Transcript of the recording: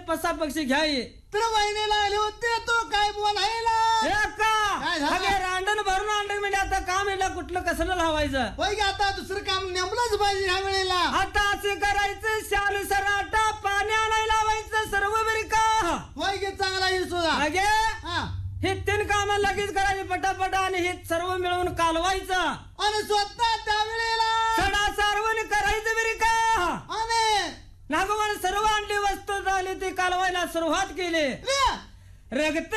पसा पक्षी घ्याय तर वहिनीला आले होते तो काय बोलायला काय झालं? अगे रांडण भरून आणलं म्हणजे आता काम याला कुठलं कसलं लावायचं होय की आता दुसरं काम नेमलंच पाहिजे ह्या वेळेला. आता असे करायचं शालू सराटा पाणी आणायला लावायचं सर्व बरी का होय की चांगला येईल सुद्धा. अगे हा हे 3 काम लगेच करायचे पटापट आणि हे सर्व मिळवून कालवायचं आणि स्वतः त्या वेळेला सडा सारवण करायचं बरी का आणि नागोबाने सर्व आणली वस्तू झाली ती कालवायला सुरुवात केली रे, रगत